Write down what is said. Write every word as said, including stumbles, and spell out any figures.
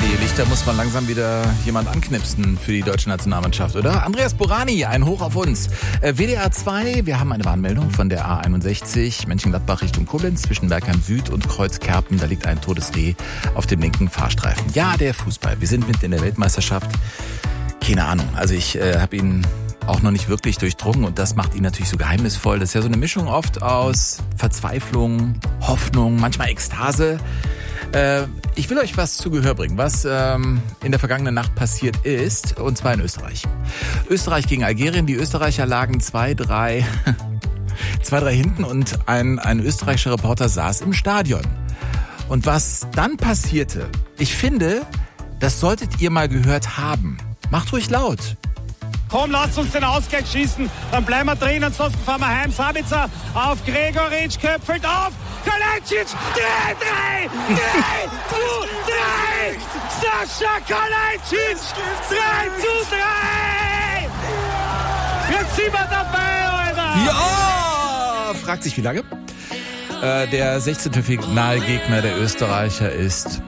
die Lichter muss man langsam wieder jemand anknipsen für die deutsche Nationalmannschaft, oder? Andreas Borani, ein Hoch auf uns. Äh, W D R zwei, wir haben eine Warnmeldung von der A einundsechzig, Mönchengladbach Richtung Koblenz, zwischen Bergheim Süd und Kreuzkerpen. Da liegt ein totes Reh auf dem linken Fahrstreifen. Ja, der Fußball. Wir sind mitten in der Weltmeisterschaft. Keine Ahnung. Also ich äh, habe ihn auch noch nicht wirklich durchdrungen und das macht ihn natürlich so geheimnisvoll. Das ist ja so eine Mischung oft aus Verzweiflung, Hoffnung, manchmal Ekstase. Äh, ich will euch was zu Gehör bringen, was ähm, in der vergangenen Nacht passiert ist, und zwar in Österreich. Österreich gegen Algerien. Die Österreicher lagen zwei drei zwei drei hinten und ein, ein österreichischer Reporter saß im Stadion. Und was dann passierte, ich finde, das solltet ihr mal gehört haben. Macht ruhig laut. Komm, lasst uns den Ausgleich schießen, dann bleiben wir drin, ansonsten fahren wir heim. Sabitzer auf Gregoritsch, köpfelt auf, Kalajdzic, drei, drei, drei zu drei, Sascha Kalajdzic, drei zu drei. Jetzt sind wir dabei, Alter. Ja, fragt sich wie lange? Äh, der sechzehnte Finalgegner der Österreicher ist